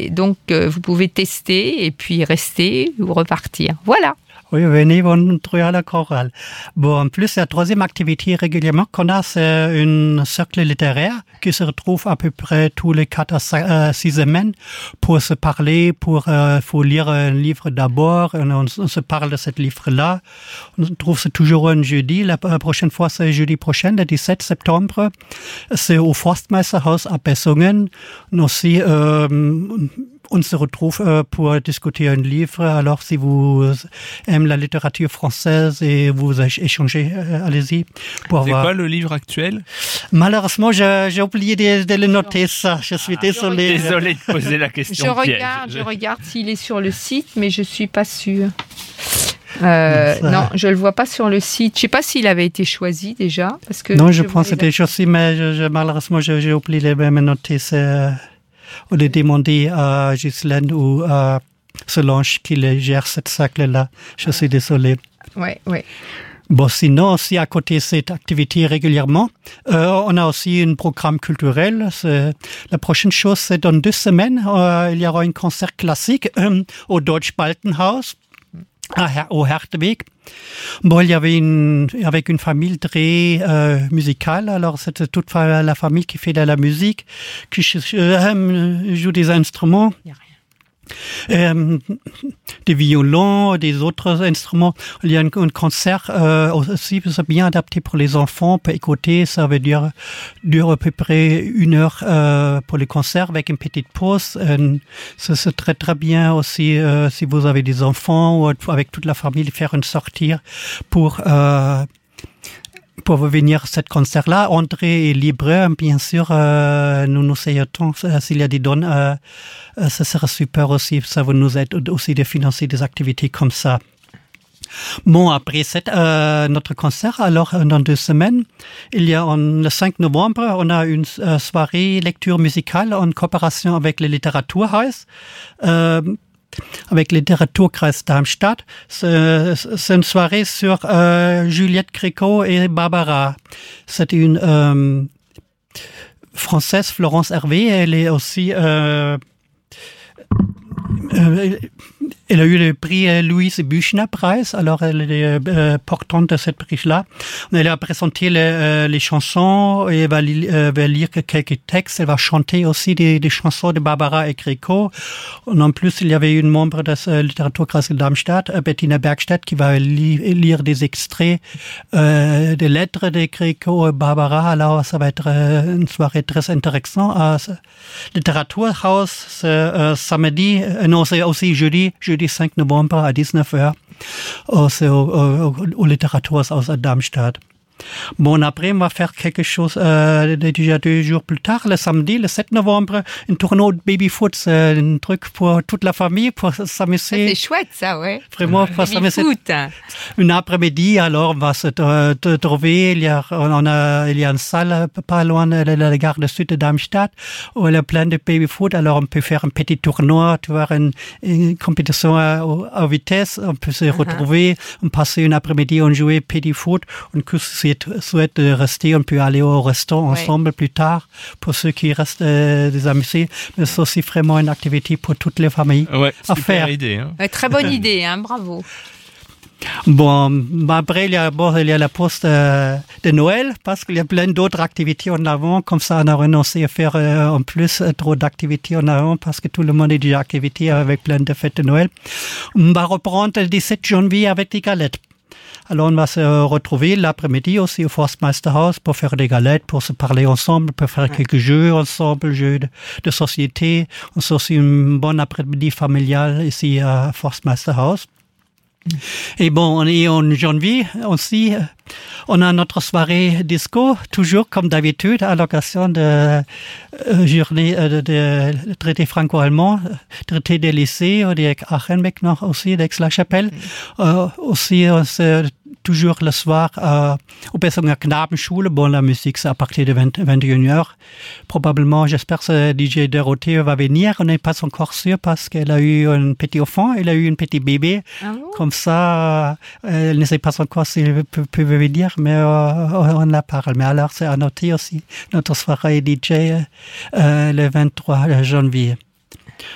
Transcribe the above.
Et donc, vous pouvez tester et puis rester ou repartir. Voilà. Oui, venez vous trouver à la chorale. Bon, en plus, la troisième activité régulièrement qu'on a, c'est un cercle littéraire qui se retrouve à peu près tous les 4 à 6 semaines pour se parler, faut lire un livre d'abord, on se parle de ce livre-là. On trouve c'est toujours un jeudi. La prochaine fois, c'est jeudi prochain, le 17 septembre. C'est au Forstmeisterhaus à Bessungen. Aussi, on se retrouve pour discuter un livre. Alors, si vous aimez la littérature française et vous échangez, allez-y. C'est quoi le livre actuel? Malheureusement, j'ai oublié de le noter, ça. Je suis désolé. Désolé de poser la question. Je regarde s'il est sur le site, mais je suis pas sûre. Non, je le vois pas sur le site. Je sais pas s'il avait été choisi déjà. Parce que non, je pense que c'était choisi, mais malheureusement, j'ai oublié de me noter. On a demandé à Ghislaine ou à Solange qui gère cette cercle-là. Je suis désolé. Oui. Bon, sinon, aussi à côté de cette activité régulièrement, on a aussi un programme culturel. La prochaine chose, c'est dans 2 semaines. Il y aura un concert classique au Deutsche Baltenhaus, au Herteweg. Bon, il y avait avec une famille très musicale. Alors, c'était toute la famille qui fait de la musique, qui joue des instruments. Des violons, des autres instruments. Il y a un concert aussi bien adapté pour les enfants, pour écouter. Ça veut dire dure à peu près 1 heure pour le concert avec une petite pause. C'est très très bien aussi si vous avez des enfants ou avec toute la famille faire une sortie pour venir à ce concert-là. Entrée est libre, bien sûr. Nous essayons, s'il y a des dons, ça sera super aussi. Ça va nous aider aussi de financer des activités comme ça. Bon, après notre concert, alors dans 2 semaines, il y a le 5 novembre, on a une soirée lecture musicale en coopération avec le Literaturhaus. Avec le Literaturkreis Darmstadt. C'est une soirée sur Juliette Gréco et Barbara. C'est une Française, Florence Hervé. Elle est aussi... elle a eu le prix Louise Büchner Preis, alors elle est portante de ce prix-là. Elle a présenté les chansons et elle va lire quelques textes. Elle va chanter aussi des chansons de Barbara et Gréco. En plus, il y avait une membre de ce Literaturkreis de Darmstadt, Bettina Bergstedt, qui va lire des extraits des lettres de Gréco et Barbara. Alors, ça va être une soirée très intéressante. Literaturhaus, c'est samedi, non, c'est aussi jeudi 5 novembre à 19h au Literaturhaus à Darmstadt. Bon, après, on va faire quelque chose déjà 2 jours plus tard, le samedi, le 7 novembre, un tournoi de baby-foot, c'est un truc pour toute la famille, pour s'amuser. C'est chouette, ça, ouais. Vraiment, pour s'amuser. Un après-midi, alors, on va se trouver, il y a une salle pas loin de la gare de sud de Darmstadt, où il y a plein de baby-foot, alors on peut faire un petit tournoi, tu vois, une compétition à vitesse, on peut se retrouver, on passe une après-midi, on jouait petit-foot, on souhaite rester, on peut aller au restaurant ensemble plus tard pour ceux qui restent des amusés. Mais c'est aussi vraiment une activité pour toutes les familles à faire. Idée, hein. Très bonne idée, hein, bravo. Bon, après, il y a la pause de Noël, parce qu'il y a plein d'autres activités en avant. Comme ça, on a renoncé à faire en plus trop d'activités en avant, parce que tout le monde est déjà activité avec plein de fêtes de Noël. On va reprendre le 17 janvier avec des galettes. Alors, on va se retrouver l'après-midi aussi au Forstmeisterhaus pour faire des galettes, pour se parler ensemble, pour faire quelques jeux ensemble, jeux de société. On se aussi une bonne après-midi familiale ici à Forstmeisterhaus. Et bon, on est en janvier aussi. On a notre soirée disco, toujours comme d'habitude, à l'occasion de journée de traité franco-allemand, traité des lycées, de Achenbeck noch aussi, d'Aix-la-Chapelle. Aussi, c'est toujours le soir au Bessunger Knabenschule. Bon, la musique, c'est à partir de 21h. Probablement, j'espère que DJ Dorothée va venir. On n'est pas encore sûr parce qu'elle a eu un petit enfant, elle a eu un petit bébé. Ah bon? Comme ça, elle ne sait pas encore s'il peut venir, mais on la parle. Mais alors, c'est à noter aussi notre soirée DJ le 23 janvier.